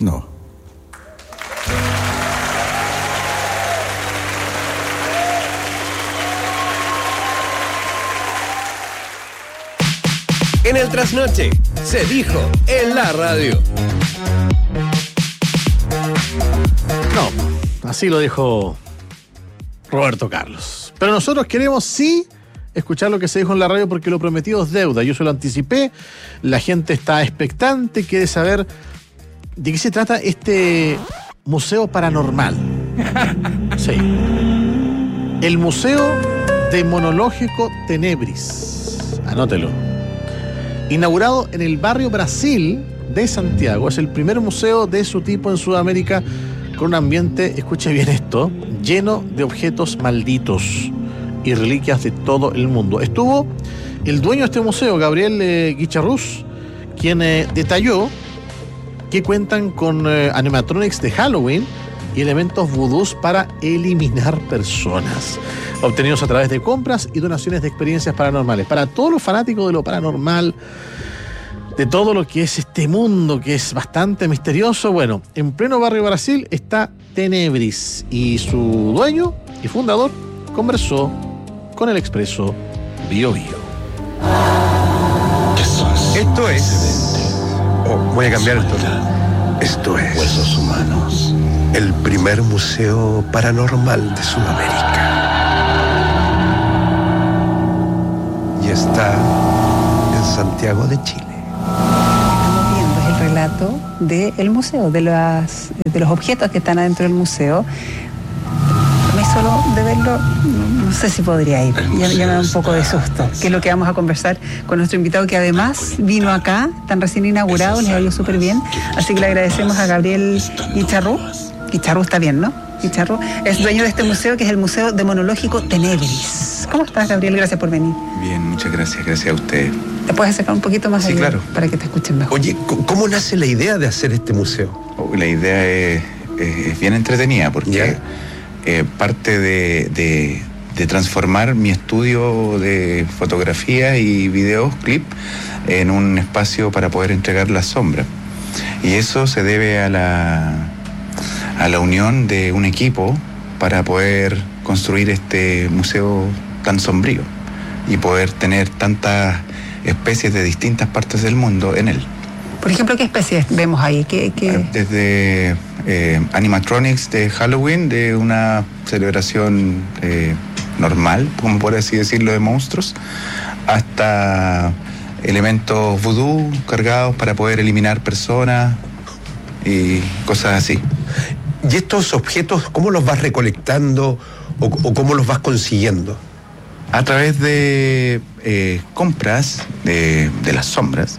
No. En el trasnoche se dijo en la radio. No, así lo dijo Roberto Carlos. Pero nosotros queremos sí escuchar lo que se dijo en la radio porque lo prometido es deuda. Yo se lo anticipé, la gente está expectante, quiere saber de qué se trata este museo paranormal. Sí. El Museo Demonológico Tenebris. Anótelo. Inaugurado en el barrio Brasil de Santiago, es el primer museo de su tipo en Sudamérica con un ambiente, escuche bien esto, lleno de objetos malditos y reliquias de todo el mundo. Estuvo el dueño de este museo, Gabriel Guicharrús, quien detalló que cuentan con animatronics de Halloween y elementos vudús para eliminar personas, obtenidos a través de compras y donaciones de experiencias paranormales. Para todos los fanáticos de lo paranormal, de todo lo que es este mundo que es bastante misterioso, bueno, en pleno barrio Brasil está Tenebris y su dueño y fundador conversó con el Expreso Bio Bio. Esto es... voy a cambiar el tono. Esto es... huesos humanos. El primer museo paranormal de Sudamérica. Y está en Santiago de Chile. Estamos viendo el relato del museo, de los objetos que están adentro del museo. A mí solo de verlo, no sé si podría ir. Ya me da un poco de susto. Que es lo que vamos a conversar con nuestro invitado, que además vino acá, tan recién inaugurado, les ha ido súper bien. Así que le agradecemos a Gabriel Guicharrús. Guicharrús está bien, ¿no? Guicharrús es dueño de este museo, que es el Museo Demonológico Tenebris. ¿Cómo estás, Gabriel? Gracias por venir. Bien, muchas gracias. Gracias a usted. ¿Te puedes acercar un poquito más Sí, allá, claro, para que te escuchen mejor? Oye, ¿cómo nace la idea de hacer este museo? La idea es bien entretenida porque parte de transformar mi estudio de fotografía y videos, clip, en un espacio para poder entregar las sombras. Y eso se debe a la unión de un equipo para poder construir este museo tan sombrío y poder tener tantas especies de distintas partes del mundo en él. Por ejemplo, ¿qué especies vemos ahí? Desde animatronics de Halloween, de una celebración normal, como por así decirlo, de monstruos, hasta elementos vudú cargados para poder eliminar personas y cosas así. ¿Y estos objetos cómo los vas recolectando o cómo los vas consiguiendo? A través de compras de las sombras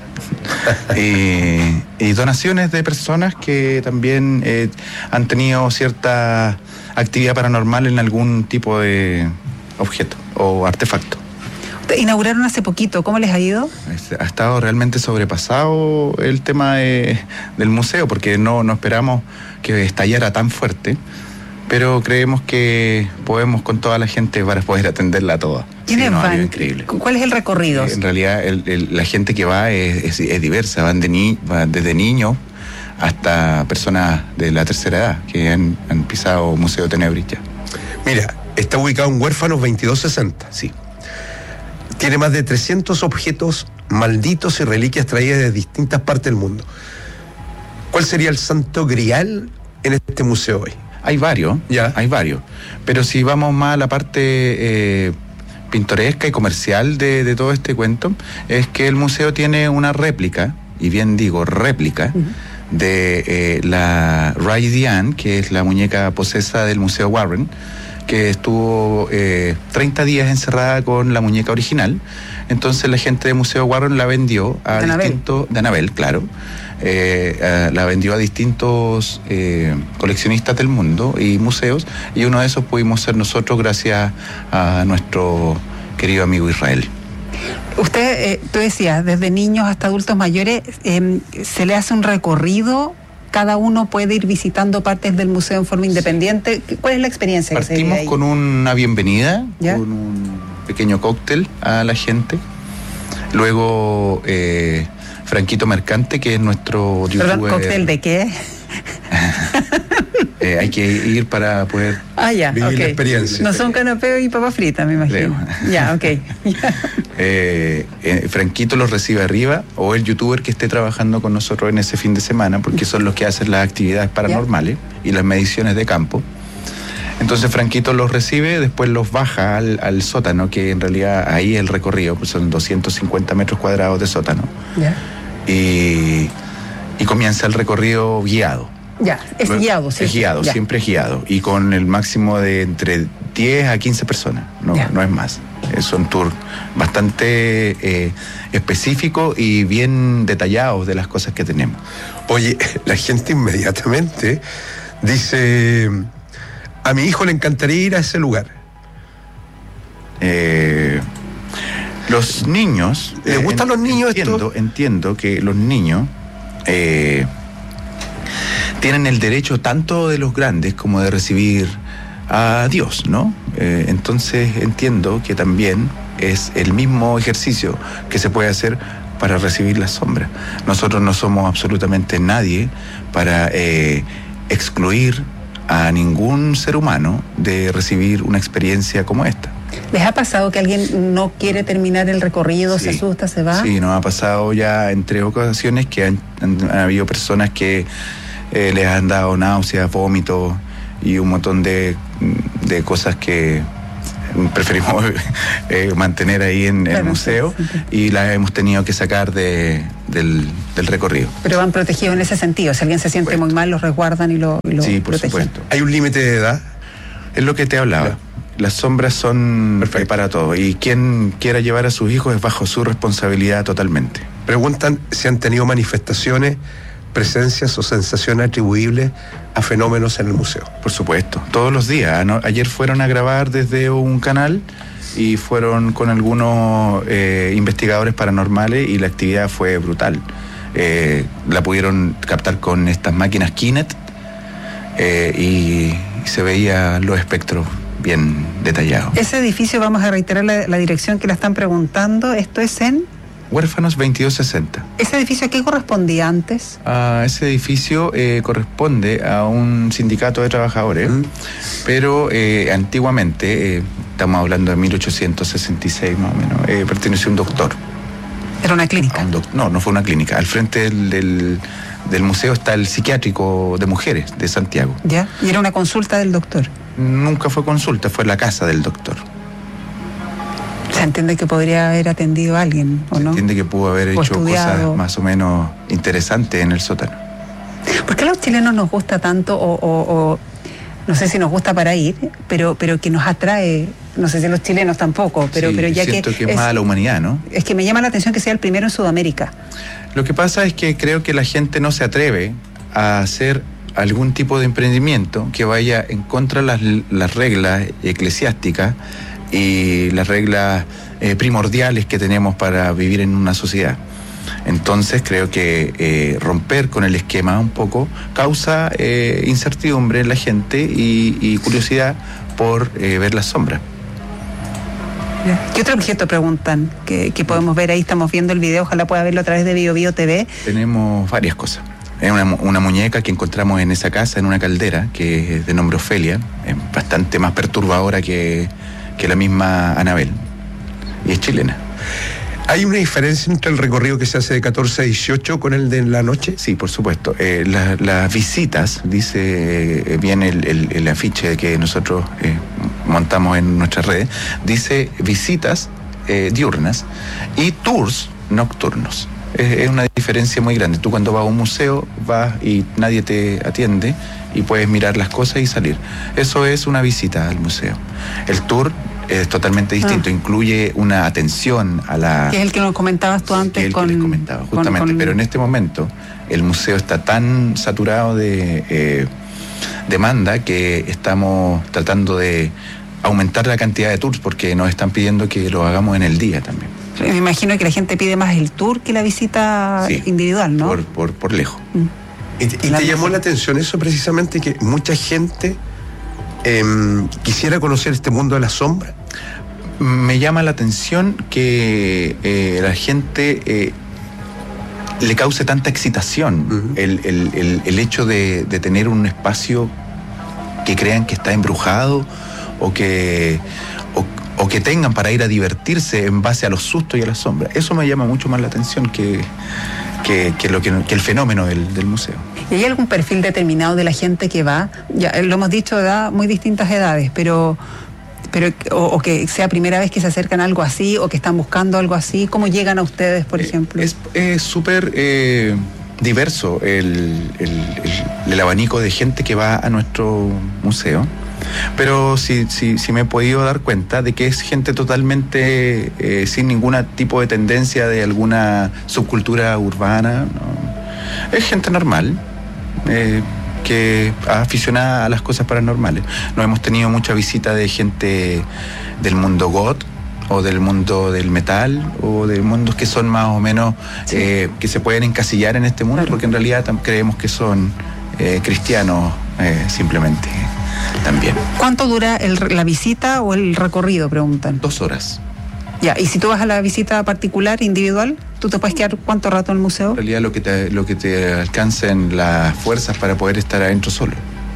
y donaciones de personas que también han tenido cierta actividad paranormal en algún tipo de objeto o artefacto. Inauguraron hace poquito, ¿cómo les ha ido? Ha estado realmente sobrepasado el tema del museo, porque no esperamos que estallara tan fuerte, pero creemos que podemos con toda la gente para poder atenderla toda. ¿Quiénes van? Increíble. ¿Cuál es el recorrido? En realidad la gente que va es diversa, van desde niños hasta personas de la tercera edad que han pisado Museo Tenebris ya. Mira, está ubicado en Huérfanos 2260. Sí. Tiene más de 300 objetos malditos y reliquias traídas de distintas partes del mundo. ¿Cuál sería el santo grial en este museo hoy? Hay varios, pero si vamos más a la parte pintoresca y comercial de todo este cuento, es que el museo tiene una réplica, y bien digo réplica, de la Raggedy Diane, que es la muñeca posesa del Museo Warren, que estuvo 30 días encerrada con la muñeca original. Entonces la gente del Museo Warren la vendió a distintos... De Annabelle, claro. La vendió a distintos coleccionistas del mundo y museos, y uno de esos pudimos ser nosotros gracias a nuestro querido amigo Israel. Usted, tú decías, desde niños hasta adultos mayores, ¿se le hace un recorrido? ¿Cada uno puede ir visitando partes del museo en forma independiente? ¿Cuál es la experiencia que se vive ahí? Partimos con una bienvenida, con un pequeño cóctel a la gente. Luego Franquito Mercante, que es nuestro youtuber. Perdón, ¿cóctel de qué? Hay que ir para poder vivir la experiencia. No son canapés y papas fritas, me imagino. Ya, ok. Franquito los recibe arriba, o el youtuber que esté trabajando con nosotros en ese fin de semana, porque son los que hacen las actividades paranormales y las mediciones de campo. Entonces Franquito los recibe, después los baja al sótano, que en realidad ahí el recorrido, pues son 250 metros cuadrados de sótano. Ya. Y comienza el recorrido guiado. Ya, es guiado, sí. Es guiado, ya. Siempre es guiado. Y con el máximo de entre 10 a 15 personas, no es más. Son tours bastante específicos y bien detallados de las cosas que tenemos. Oye, la gente inmediatamente dice: a mi hijo le encantaría ir a ese lugar. Los niños... ¿Les gustan los niños esto? Entiendo que los niños tienen el derecho tanto de los grandes como de recibir a Dios, ¿no? Entonces entiendo que también es el mismo ejercicio que se puede hacer para recibir la sombra. Nosotros no somos absolutamente nadie para excluir a ningún ser humano de recibir una experiencia como esta. ¿Les ha pasado que alguien no quiere terminar el recorrido, se asusta, se va? Sí, nos ha pasado ya en 3 ocasiones que han habido personas que les han dado náuseas, vómitos y un montón de cosas que preferimos mantener ahí en el museo, y las hemos tenido que sacar del recorrido. Pero van protegidos en ese sentido. Si alguien se siente muy mal, los resguardan y lo sí, por protegen. supuesto. ¿Hay un límite de edad? Es lo que te hablaba. Claro. Las sombras son para todo, y quien quiera llevar a sus hijos es bajo su responsabilidad totalmente. Preguntan si han tenido manifestaciones, presencias o sensaciones atribuibles a fenómenos en el museo. Por supuesto, todos los días. Ayer fueron a grabar desde un canal y fueron con algunos investigadores paranormales, y la actividad fue brutal. La pudieron captar con estas máquinas Kinect y se veían los espectros bien detallados. Ese edificio, vamos a reiterar la dirección que la están preguntando, esto es en... Huérfanos 2260. ¿Ese edificio a qué correspondía antes? Ese edificio corresponde a un sindicato de trabajadores, pero antiguamente, estamos hablando de 1866 más o menos, perteneció a un doctor. ¿Era una clínica? No fue una clínica. Al frente del museo está el psiquiátrico de mujeres de Santiago. ¿Ya? ¿Y era una consulta del doctor? Nunca fue consulta, fue la casa del doctor. Se entiende que podría haber atendido a alguien, ¿o no? Se entiende que pudo haber hecho cosas más o menos interesantes en el sótano. ¿Por qué a los chilenos nos gusta tanto, o no sé si nos gusta para ir, pero que nos atrae? No sé si a los chilenos tampoco, pero ya siento que es más a la humanidad, ¿no? Es que me llama la atención que sea el primero en Sudamérica. Lo que pasa es que creo que la gente no se atreve a hacer algún tipo de emprendimiento que vaya en contra de las reglas eclesiásticas y las reglas primordiales que tenemos para vivir en una sociedad. Entonces creo que romper con el esquema un poco causa incertidumbre en la gente y curiosidad por ver las sombras. ¿Qué otro objeto preguntan que podemos ver ahí? Estamos viendo el video, ojalá pueda verlo a través de BioBio TV. Tenemos varias cosas. Es una muñeca que encontramos en esa casa, en una caldera, que es de nombre Ofelia, es bastante más perturbadora que la misma Anabel, y es chilena. ¿Hay una diferencia entre el recorrido que se hace de 14 a 18 con el de la noche? Sí, por supuesto. Las visitas, dice bien el afiche que nosotros montamos en nuestras redes, dice visitas diurnas y tours nocturnos. Es una diferencia muy grande. Tú cuando vas a un museo vas y nadie te atiende y puedes mirar las cosas y salir. Eso es una visita al museo. El tour es totalmente distinto, incluye una atención a la... Que es el que nos comentabas tú antes. Que les comentaba, justamente. Pero en este momento el museo está tan saturado de demanda que estamos tratando de aumentar la cantidad de tours, porque nos están pidiendo que lo hagamos en el día también. Me imagino que la gente pide más el tour que la visita individual, ¿no? Por lejos. ¿Y te llamó la atención eso precisamente, que mucha gente quisiera conocer este mundo de la sombra? Me llama la atención que la gente le cause tanta excitación el hecho de tener un espacio que crean que está embrujado o que tengan para ir a divertirse en base a los sustos y a las sombras. Eso me llama mucho más la atención que el fenómeno del museo. ¿Y hay algún perfil determinado de la gente que va? Ya lo hemos dicho, muy distintas edades, pero que sea primera vez que se acercan a algo así o que están buscando algo así. ¿Cómo llegan a ustedes, por ejemplo? Es súper diverso el abanico de gente que va a nuestro museo, pero sí me he podido dar cuenta de que es gente totalmente sin ningún tipo de tendencia de alguna subcultura urbana, ¿no? Es gente normal, que aficionada a las cosas paranormales. No hemos tenido mucha visita de gente del mundo goth o del mundo del metal o de mundos que son más o menos que se pueden encasillar en este mundo, claro, porque en realidad creemos que son cristianos simplemente también. ¿Cuánto dura la visita o el recorrido? Preguntan. 2 horas. Ya, y si tú vas a la visita particular, individual, ¿tú te puedes quedar cuánto rato en el museo? En realidad lo que te alcancen las fuerzas para poder estar adentro solo.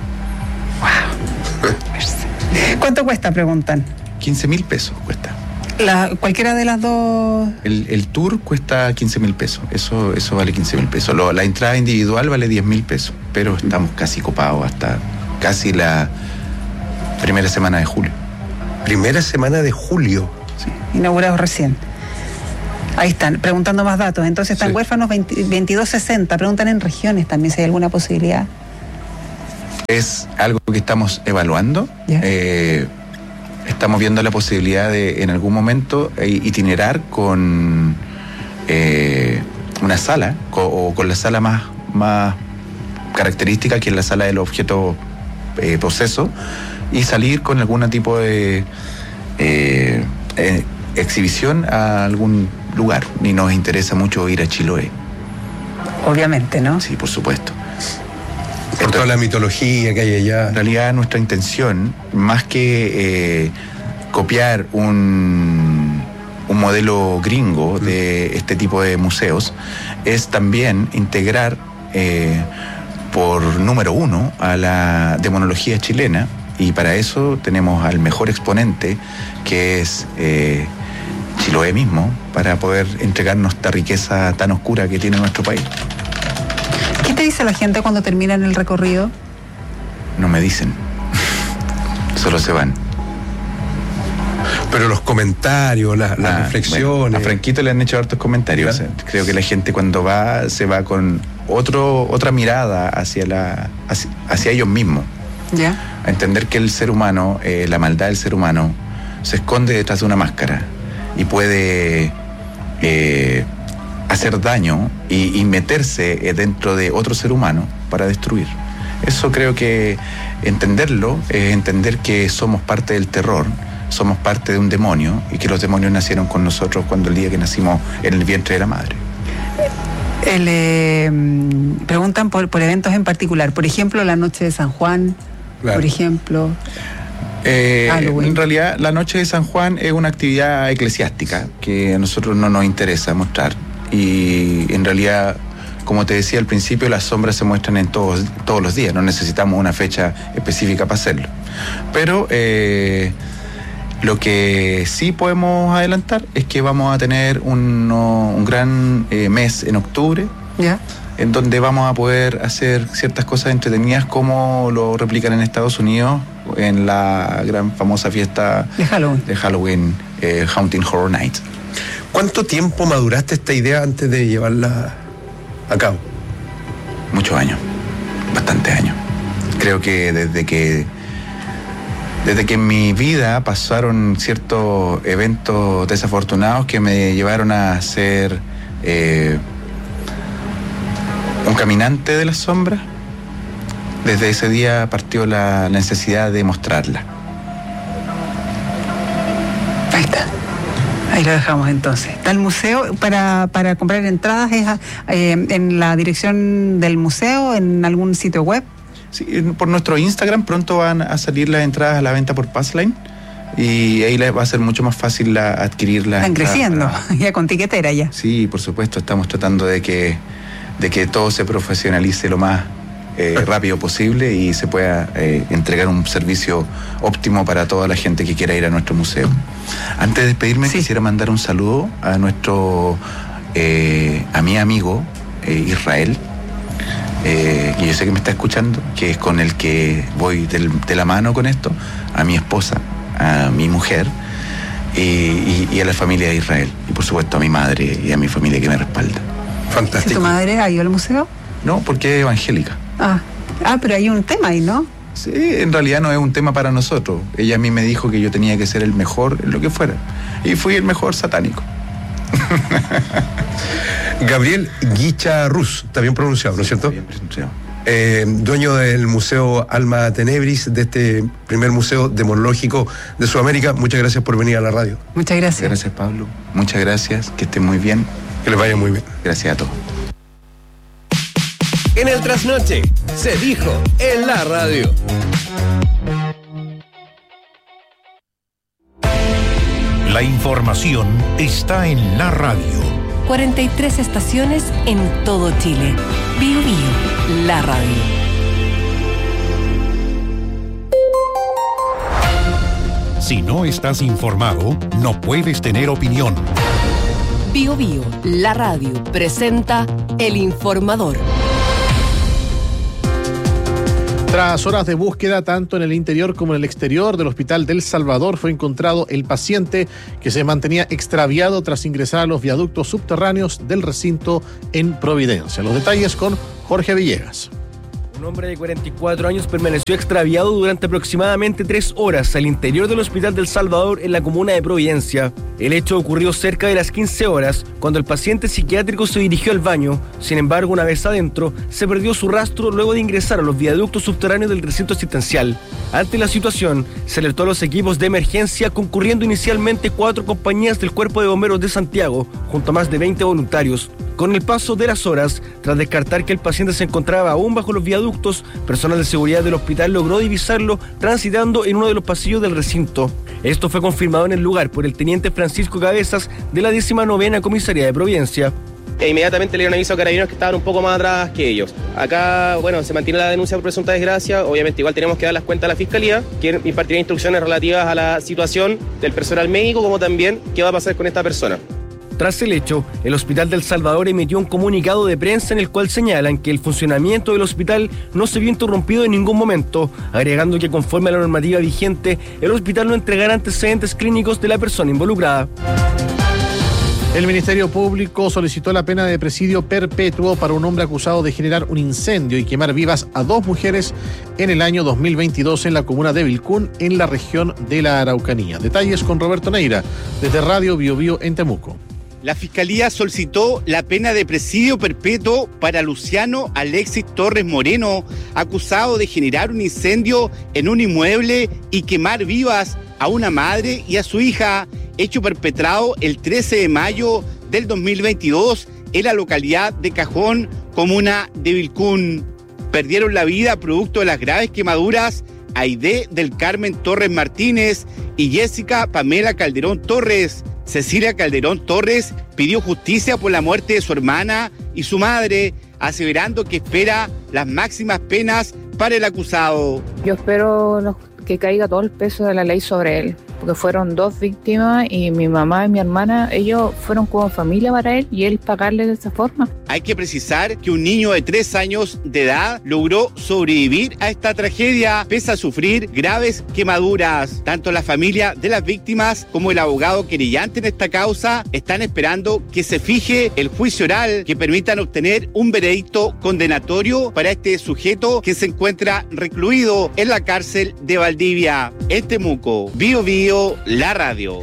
Wow. ¿Cuánto cuesta? Preguntan. 15,000 pesos cuesta. ¿Cualquiera de las dos? El tour cuesta 15,000 pesos. Eso vale 15,000 pesos. La entrada individual vale 10,000 pesos. Pero estamos casi copados hasta casi la primera semana de julio. Primera semana de julio. Sí. Inaugurados recién. Ahí están, preguntando más datos. Entonces están huérfanos 2260. Preguntan en regiones también si hay alguna posibilidad. Es algo que estamos evaluando. Estamos viendo la posibilidad de en algún momento itinerar con una sala o con la sala más característica, que es la sala del objeto poseso, y salir con algún tipo de exhibición a algún lugar. Y nos interesa mucho ir a Chiloé. Obviamente, ¿no? Sí, por supuesto. Por toda la mitología que hay allá. En realidad nuestra intención, más que copiar un modelo gringo de este tipo de museos, es también integrar por número 1 a la demonología chilena, y para eso tenemos al mejor exponente, que es Chiloé mismo, para poder entregarnos esta riqueza tan oscura que tiene nuestro país. ¿Qué te dice la gente cuando terminan el recorrido? No me dicen, solo se van. Pero los comentarios, las reflexiones. Bueno, a Franquito le han hecho hartos comentarios. Claro. O sea, creo que la gente cuando va, se va con otra mirada hacia ellos mismos. ¿Ya? A entender que el ser humano, la maldad del ser humano, se esconde detrás de una máscara y puede hacer daño y meterse dentro de otro ser humano para destruir. Eso creo que entenderlo es entender que somos parte del terror, somos parte de un demonio, y que los demonios nacieron con nosotros cuando el día que nacimos en el vientre de la madre. Preguntan por eventos en particular, por ejemplo, la noche de San Juan, claro, por ejemplo. En realidad, la noche de San Juan es una actividad eclesiástica que a nosotros no nos interesa mostrar. Y en realidad, como te decía al principio, las sombras se muestran en todos los días. No necesitamos una fecha específica para hacerlo. Pero lo que sí podemos adelantar es que vamos a tener un gran mes en octubre. ¿Ya? En donde vamos a poder hacer ciertas cosas entretenidas, como lo replican en Estados Unidos en la gran famosa fiesta de Halloween, Haunting Horror Night. ¿Cuánto tiempo maduraste esta idea antes de llevarla a cabo? Muchos años, bastantes años. Creo que desde que en mi vida pasaron ciertos eventos desafortunados que me llevaron a ser un caminante de las sombras, desde ese día partió la necesidad de mostrarla. Ahí está. Ahí lo dejamos entonces. Está el museo. Para comprar entradas es en la dirección del museo, en algún sitio web. Sí, por nuestro Instagram pronto van a salir las entradas a la venta por Passline, y ahí va a ser mucho más fácil adquirirlas. Están creciendo, ya con tiquetera ya. Sí, por supuesto, estamos tratando de que de que todo se profesionalice lo más rápido posible y se pueda entregar un servicio óptimo para toda la gente que quiera ir a nuestro museo. Antes de despedirme, quisiera mandar un saludo a a mi amigo Israel, que yo sé que me está escuchando, que es con el que voy de la mano con esto, a mi esposa, a mi mujer y a la familia de Israel, y por supuesto a mi madre y a mi familia que me respalda. Fantástico. ¿Tu madre ha ido al museo? No, porque es evangélica. Pero hay un tema ahí, ¿no? Sí, en realidad no es un tema para nosotros. Ella a mí me dijo que yo tenía que ser el mejor en lo que fuera, y fui el mejor satánico. Gabriel Guicharruz, está bien pronunciado, ¿no es cierto? Bien pronunciado. Dueño del Museo Alma Tenebris, de este primer museo demonológico de Sudamérica. Muchas gracias por venir a la radio. Muchas gracias. Gracias, Pablo. Muchas gracias. Que estén muy bien. Que les vaya muy bien. Gracias a todos. En el trasnoche, se dijo en la radio. La información está en la radio. 43 estaciones en todo Chile. Bio Bio, la radio. Si no estás informado, no puedes tener opinión. Bio Bio, la radio, presenta El Informador. Tras horas de búsqueda, tanto en el interior como en el exterior del Hospital del Salvador, fue encontrado el paciente que se mantenía extraviado tras ingresar a los viaductos subterráneos del recinto en Providencia. Los detalles con Jorge Villegas. Un hombre de 44 años permaneció extraviado durante aproximadamente 3 horas al interior del Hospital del Salvador en la comuna de Providencia. El hecho ocurrió cerca de las 15 horas, cuando el paciente psiquiátrico se dirigió al baño. Sin embargo, una vez adentro, se perdió su rastro luego de ingresar a los viaductos subterráneos del recinto asistencial. Ante la situación, se alertó a los equipos de emergencia, concurriendo inicialmente 4 compañías del Cuerpo de Bomberos de Santiago, junto a más de 20 voluntarios. Con el paso de las horas, tras descartar que el paciente se encontraba aún bajo los viaductos, personal de seguridad del hospital logró divisarlo transitando en uno de los pasillos del recinto. Esto fue confirmado en el lugar por el teniente Francisco Cabezas de la 19ª Comisaría de Providencia. Inmediatamente le dieron aviso a carabineros que estaban un poco más atrás que ellos. Acá, se mantiene la denuncia por presunta desgracia. Obviamente igual tenemos que dar las cuentas a la Fiscalía, que impartirá instrucciones relativas a la situación del personal médico, como también qué va a pasar con esta persona. Tras el hecho, el Hospital del Salvador emitió un comunicado de prensa en el cual señalan que el funcionamiento del hospital no se vio interrumpido en ningún momento, agregando que conforme a la normativa vigente, el hospital no entregará antecedentes clínicos de la persona involucrada. El Ministerio Público solicitó la pena de presidio perpetuo para un hombre acusado de generar un incendio y quemar vivas a 2 mujeres en el año 2022 en la comuna de Vilcún, en la región de la Araucanía. Detalles con Roberto Neira, desde Radio Bio Bio en Temuco. La Fiscalía solicitó la pena de presidio perpetuo para Luciano Alexis Torres Moreno, acusado de generar un incendio en un inmueble y quemar vivas a una madre y a su hija, hecho perpetrado el 13 de mayo del 2022 en la localidad de Cajón, comuna de Vilcún. Perdieron la vida producto de las graves quemaduras Aide del Carmen Torres Martínez y Jessica Pamela Calderón Torres. Cecilia Calderón Torres pidió justicia por la muerte de su hermana y su madre, aseverando que espera las máximas penas para el acusado. Yo espero que caiga todo el peso de la ley sobre él, porque fueron 2 víctimas y mi mamá y mi hermana, ellos fueron como familia para él y él pagarle de esa forma. Hay que precisar que un niño de 3 años de edad logró sobrevivir a esta tragedia pese a sufrir graves quemaduras. Tanto la familia de las víctimas como el abogado querellante en esta causa están esperando que se fije el juicio oral que permitan obtener un veredicto condenatorio para este sujeto que se encuentra recluido en la cárcel de Valdivia. En Temuco, Bio Bio, la radio.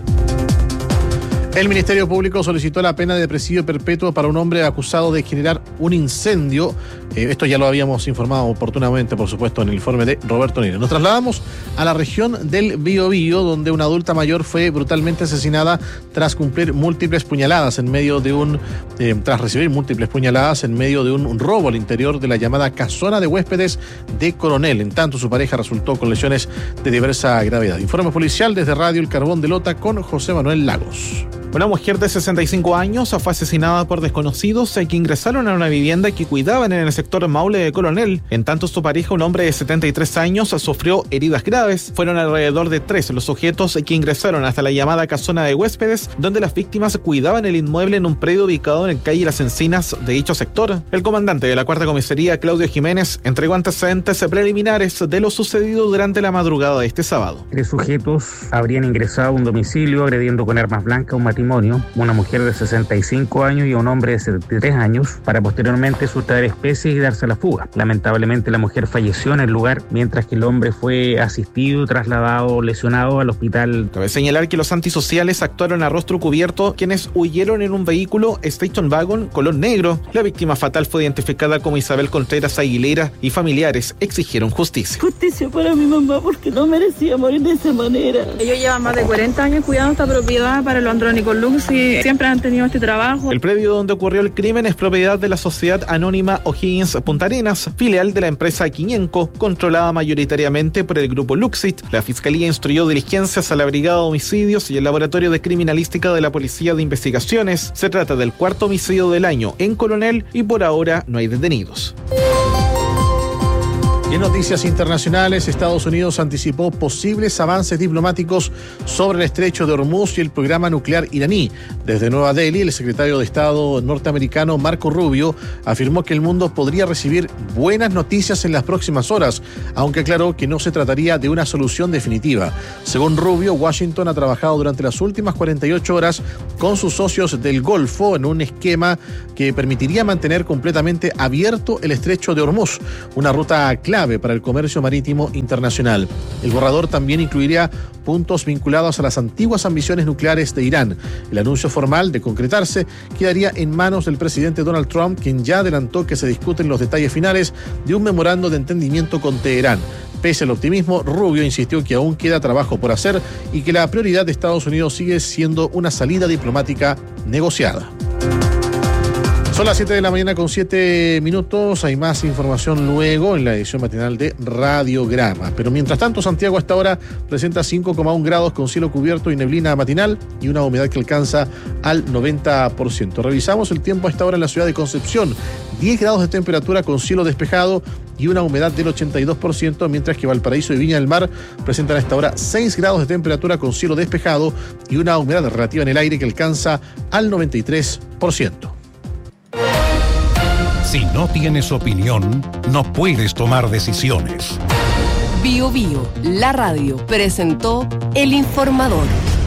El Ministerio Público solicitó la pena de presidio perpetuo para un hombre acusado de generar un incendio. Esto ya lo habíamos informado oportunamente, por supuesto, en el informe de Roberto Neira. Nos trasladamos a la región del Biobío, donde una adulta mayor fue brutalmente asesinada tras cumplir múltiples puñaladas en medio de tras recibir múltiples puñaladas en medio de un robo al interior de la llamada casona de huéspedes de Coronel. En tanto, su pareja resultó con lesiones de diversa gravedad. Informe policial desde Radio El Carbón de Lota con José Manuel Lagos. Una mujer de 65 años fue asesinada por desconocidos que ingresaron a una vivienda que cuidaban en el sector Maule de Coronel. En tanto, su pareja, un hombre de 73 años, sufrió heridas graves. Fueron alrededor de 3 los sujetos que ingresaron hasta la llamada casona de huéspedes, donde las víctimas cuidaban el inmueble en un predio ubicado en calle Las Encinas de dicho sector. El comandante de la Cuarta Comisaría, Claudio Jiménez, entregó antecedentes preliminares de lo sucedido durante la madrugada de este sábado. 3 sujetos habrían ingresado a un domicilio agrediendo con armas blancas a un matrimonio, una mujer de 65 años y un hombre de 73 años, para posteriormente sustraer especies y darse a la fuga. Lamentablemente, la mujer falleció en el lugar, mientras que el hombre fue asistido y trasladado lesionado al hospital. Cabe señalar que los antisociales actuaron a rostro cubierto, quienes huyeron en un vehículo Station Wagon color negro. La víctima fatal fue identificada como Isabel Contreras Aguilera y familiares exigieron justicia. Justicia para mi mamá, porque no merecía morir de esa manera. Ellos llevan más de 40 años cuidando esta propiedad para los Andrónicos Lux y siempre han tenido este trabajo. El predio donde ocurrió el crimen es propiedad de la Sociedad Anónima O'Higgins Punta Arenas, filial de la empresa Quiñenco, controlada mayoritariamente por el grupo Luxit. La Fiscalía instruyó diligencias a la Brigada de Homicidios y el Laboratorio de Criminalística de la Policía de Investigaciones. Se trata del 4º homicidio del año en Coronel y por ahora no hay detenidos. Y en noticias internacionales, Estados Unidos anticipó posibles avances diplomáticos sobre el estrecho de Hormuz y el programa nuclear iraní. Desde Nueva Delhi, el secretario de Estado norteamericano Marco Rubio afirmó que el mundo podría recibir buenas noticias en las próximas horas, aunque aclaró que no se trataría de una solución definitiva. Según Rubio, Washington ha trabajado durante las últimas 48 horas con sus socios del Golfo en un esquema que permitiría mantener completamente abierto el estrecho de Hormuz, una ruta clave para el comercio marítimo internacional. El borrador también incluiría puntos vinculados a las antiguas ambiciones nucleares de Irán. El anuncio formal, de concretarse, quedaría en manos del presidente Donald Trump, quien ya adelantó que se discuten los detalles finales de un memorando de entendimiento con Teherán. Pese al optimismo, Rubio insistió que aún queda trabajo por hacer y que la prioridad de Estados Unidos sigue siendo una salida diplomática negociada. Son las 7 de la mañana con 7 minutos. Hay más información luego en la edición matinal de Radiograma. Pero mientras tanto, Santiago a esta hora presenta 5,1 grados con cielo cubierto y neblina matinal y una humedad que alcanza al 90%. Revisamos el tiempo a esta hora en la ciudad de Concepción. 10 grados de temperatura con cielo despejado y una humedad del 82%, mientras que Valparaíso y Viña del Mar presentan a esta hora 6 grados de temperatura con cielo despejado y una humedad relativa en el aire que alcanza al 93%. Si no tienes opinión, no puedes tomar decisiones. Bio Bio, la radio, presentó El Informador.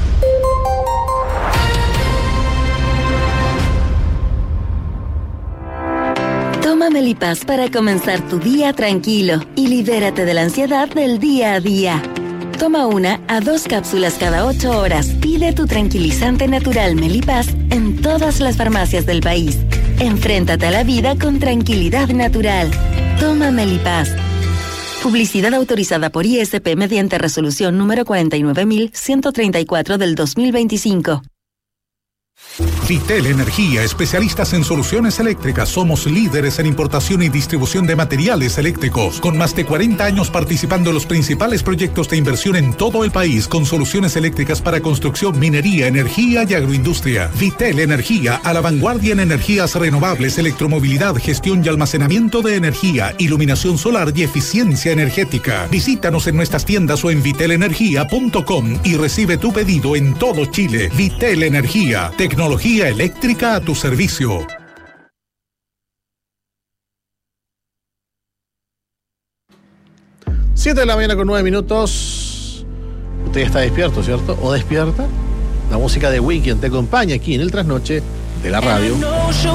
Toma Melipaz para comenzar tu día tranquilo y libérate de la ansiedad del día a día. Toma 1 a 2 cápsulas cada 8 horas. Pide tu tranquilizante natural Melipaz en todas las farmacias del país. Enfréntate a la vida con tranquilidad natural. Toma Melipaz. Publicidad autorizada por ISP mediante resolución número 49.134 del 2025. Vitel Energía, especialistas en soluciones eléctricas. Somos líderes en importación y distribución de materiales eléctricos, con más de 40 años participando en los principales proyectos de inversión en todo el país, con soluciones eléctricas para construcción, minería, energía y agroindustria. Vitel Energía, a la vanguardia en energías renovables, electromovilidad, gestión y almacenamiento de energía, iluminación solar y eficiencia energética. Visítanos en nuestras tiendas o en vitelenergia.com y recibe tu pedido en todo Chile. Vitel Energía, tecnología eléctrica a tu servicio. Siete de la mañana con 9 minutos. Usted está despierto, ¿cierto? ¿O despierta? La música de Weekend te acompaña aquí en el trasnoche de la radio.